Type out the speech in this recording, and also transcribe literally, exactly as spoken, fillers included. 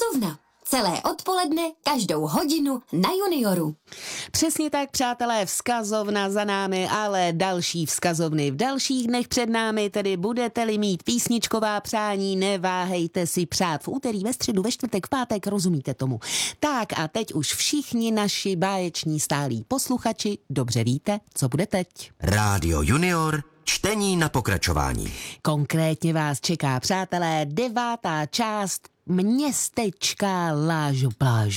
Vzkazovna. Celé odpoledne, každou hodinu na Junioru. Přesně tak, přátelé, vzkazovna za námi, ale další vzkazovny v dalších dnech před námi, tedy budete-li mít písničková přání, neváhejte si přát v úterý, ve středu, ve čtvrtek, v pátek, rozumíte tomu. Tak a teď už všichni naši báječní stálí posluchači dobře víte, co bude teď. Rádio Junior, čtení na pokračování. Konkrétně vás čeká, přátelé, devátá část Městečka Lážu Plážu.